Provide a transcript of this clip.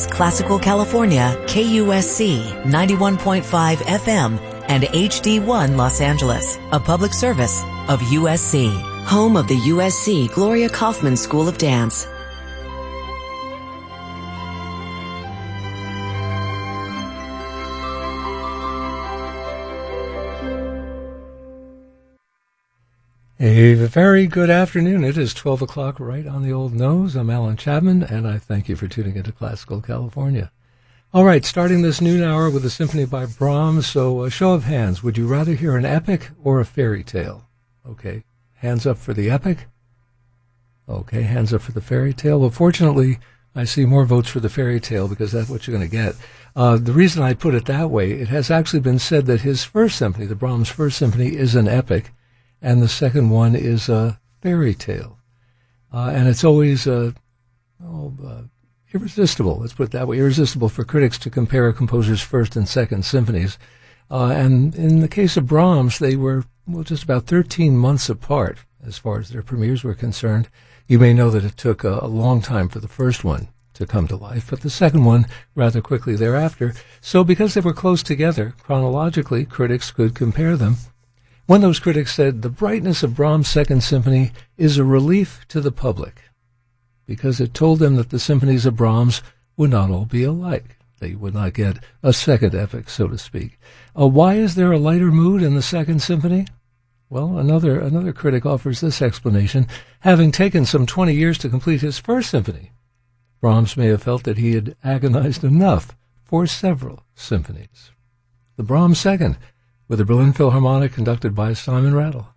Classical California, KUSC 91.5 FM, and HD1 Los Angeles, a public service of USC, home of the USC Gloria Kaufman School of Dance. A very good afternoon. It is 12 o'clock right on the old nose. I'm Alan Chapman, and I thank you for tuning into Classical California. All right, starting this noon hour with a symphony by Brahms. So a show of hands. Would you rather hear an epic or a fairy tale? Okay, hands up for the epic. Okay, hands up for the fairy tale. Well, fortunately, I see more votes for the fairy tale because that's what you're going to get. The reason I put it that way, it has actually been said that his first symphony, the Brahms First Symphony, is an epic, and the second one is a fairy tale. And it's always irresistible, let's put it that way, irresistible for critics to compare a composer's first and second symphonies. And in the case of Brahms, they were, just about 13 months apart as far as their premieres were concerned. You may know that it took a long time for the first one to come to life, but the second one rather quickly thereafter. So because they were close together, chronologically, critics could compare them. One of those critics said, the brightness of Brahms' Second Symphony is a relief to the public because it told them that the symphonies of Brahms would not all be alike. They would not get a second epic, so to speak. Why is there a lighter mood in the Second Symphony? Well, another critic offers this explanation. Having taken some 20 years to complete his First Symphony, Brahms may have felt that he had agonized enough for several symphonies. The Brahms Second, with the Berlin Philharmonic conducted by Simon Rattle.